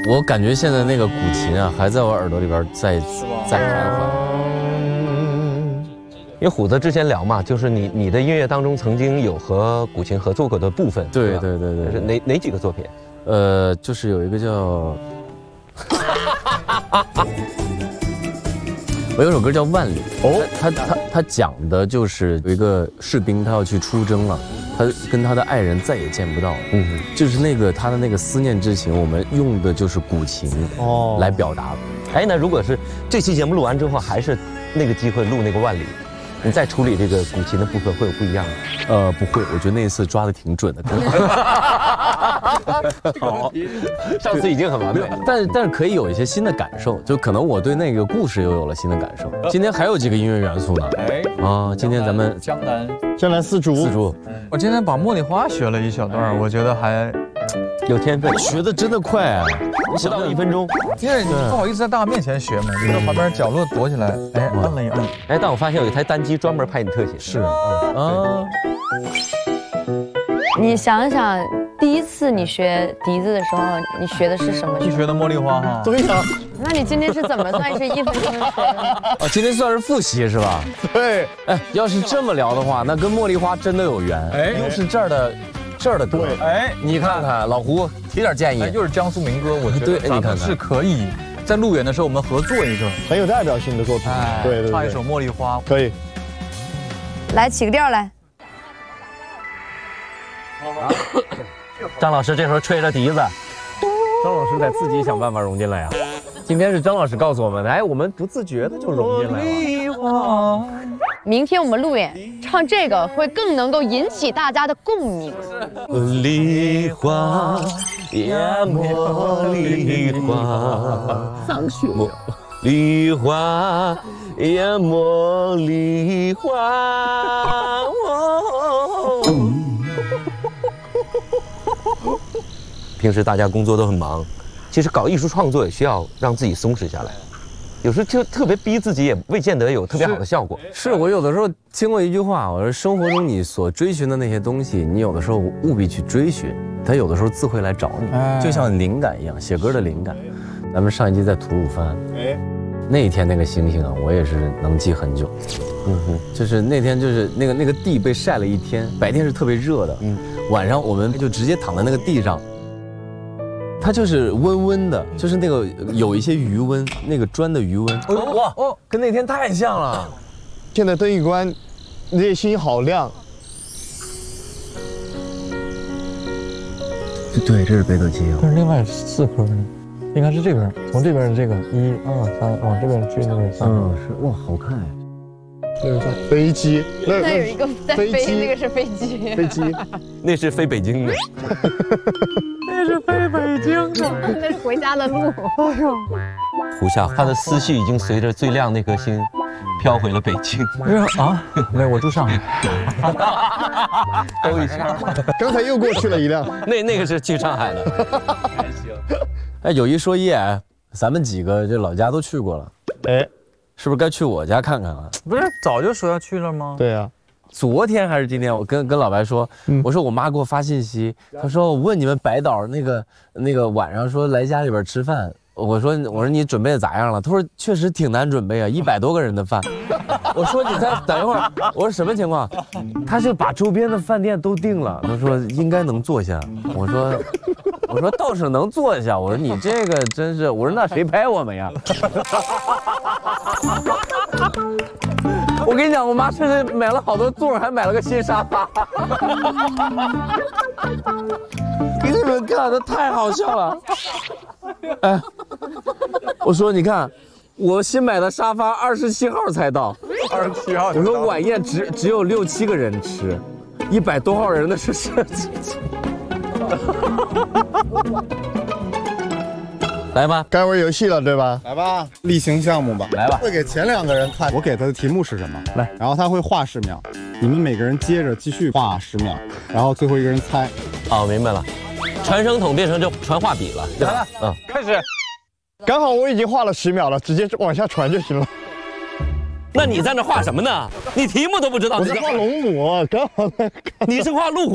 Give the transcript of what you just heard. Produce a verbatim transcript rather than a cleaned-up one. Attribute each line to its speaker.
Speaker 1: 我感觉现在那个古琴啊，还在我耳朵里边在在传唤。
Speaker 2: 因为虎子之前聊嘛，就是你你的音乐当中曾经有和古琴合作过的部分。
Speaker 1: 对对对对，
Speaker 2: 是哪哪几个作品？
Speaker 1: 呃，就是有一个叫，我有首歌叫《万里》哦，他他他讲的就是有一个士兵，他要去出征了，他跟他的爱人再也见不到了，嗯，就是那个他的那个思念之情，我们用的就是古琴哦来表达。
Speaker 2: 哎，那如果是这期节目录完之后，还是那个机会录那个《万里》。你再处理这个古琴的部分会有不一样吗？
Speaker 1: 呃，不会，我觉得那一次抓的挺准的。
Speaker 2: 好，上次已经很完美了，
Speaker 1: 但是但是可以有一些新的感受，就可能我对那个故事又有了新的感受。今天还有几个音乐元素呢？哎，啊，今天咱们
Speaker 3: 江南
Speaker 4: 江南丝竹，
Speaker 1: 丝竹，
Speaker 3: 我今天把茉莉花学了一小段，我觉得还
Speaker 2: 有天分，
Speaker 1: 学的真的快啊！
Speaker 2: 不到一分钟，
Speaker 3: 因为你不好意思在大家面前学嘛，你到旁边角落躲起来，哎，摁了一摁。
Speaker 2: 哎，但我发现有一台单机专门拍你特写。
Speaker 1: 是啊。
Speaker 5: 你想想，第一次你学笛子的时候，你学的是什么？
Speaker 3: 你学的茉莉花哈。
Speaker 4: 对呀。
Speaker 5: 那你今天是怎么算是一分钟学的呢？
Speaker 1: 哦，今天算是复习是吧？
Speaker 4: 对。
Speaker 1: 哎，要是这么聊的话，那跟茉莉花真的有缘。哎，又是这儿的。这儿的歌，哎，你看看老胡提点建议，
Speaker 3: 哎，又是江苏民歌，我觉得咱们是可以在路演的时候我们合作一个
Speaker 4: 很有代表性的作品，对对，
Speaker 3: 唱一首《茉莉花》
Speaker 4: 可以。
Speaker 5: 来起个调来。
Speaker 2: 张老师这时候吹着笛子，
Speaker 1: 张老师得自己想办法融进来呀。今天是张老师告诉我们的，哎，我们不自觉的就融进来了。
Speaker 5: 明天我们路演唱这个会更能够引起大家的共鸣。
Speaker 2: 茉莉花呀，茉莉花，
Speaker 1: 丧血
Speaker 2: 茉莉花呀，茉莉花。平时大家工作都很忙，其实搞艺术创作也需要让自己松弛下来。有时候就特别逼自己，也未见得有特别好的效果。
Speaker 1: 是, 是我有的时候听过一句话，我说生活中你所追寻的那些东西，你有的时候务必去追寻，它有的时候自会来找你，哎、就像灵感一样，写歌的灵感。咱们上一集在吐鲁番，哎，那一天那个星星啊，我也是能记很久。嗯哼，就是那天就是那个那个地被晒了一天，白天是特别热的，嗯，晚上我们就直接躺在那个地上。它就是温温的，就是那个有一些余温，那个砖的余温。哦哇哦，跟那天太像了。
Speaker 4: 现在灯一关，那些星好亮。
Speaker 1: 对，这是北斗七星。
Speaker 3: 但是另外四颗呢，应该是这边，从这边是这个一二三，往这边去那个三。
Speaker 1: 嗯，是哇，好看呀。
Speaker 4: 那个叫飞机，
Speaker 5: 那那有一个在飞，那个是飞机。
Speaker 4: 飞机，
Speaker 2: 那是飞北京的。
Speaker 3: 那是飞北京的，
Speaker 5: 那是回家的路。
Speaker 3: 哎呦，
Speaker 2: 胡夏，他的思绪已经随着最亮那颗星飘回了北京。
Speaker 3: 哎呀啊，没有，我住上海。
Speaker 2: 兜一圈，
Speaker 4: 刚才又过去了一辆。
Speaker 2: 那那个是去上海的。
Speaker 1: 还行。哎，有一说一，哎，咱们几个这老家都去过了，哎，是不是该去我家看看啊？
Speaker 3: 不是早就说要去了吗？
Speaker 4: 对啊。
Speaker 1: 昨天还是今天，我跟跟老白说，嗯、我说我妈给我发信息，她说我问你们白岛那个那个晚上说来家里边吃饭，我说我说你准备的咋样了？她说确实挺难准备啊，一百多个人的饭。我说你再等一会儿，我说什么情况？他就把周边的饭店都订了，他说应该能坐下。我说我说倒是能坐下，我说你这个真是，我说那谁拍我们呀？我跟你讲，我妈甚至买了好多座，还买了个新沙发。给你们看，这太好笑了。哎，我说你看，我新买的沙发二十七号才到，
Speaker 3: 二十七号。
Speaker 1: 我说晚宴只只有六七个人吃，一百多号人的是设计。来吧，
Speaker 4: 该玩游戏了，对吧？
Speaker 6: 来吧，例行项目吧。
Speaker 1: 来吧，
Speaker 6: 会给前两个人看，我给他的题目是什么？来，然后他会画十秒，你们每个人接着继续画十秒，然后最后一个人猜。
Speaker 2: 哦，明白了，传声筒变成就传画笔了。
Speaker 4: 来了，嗯，开始。刚好我已经画了十秒了，直接往下传就行了。
Speaker 2: 那你在那画什么呢？你题目都不知道。
Speaker 4: 我是画龙母，刚好在。
Speaker 2: 你是画路虎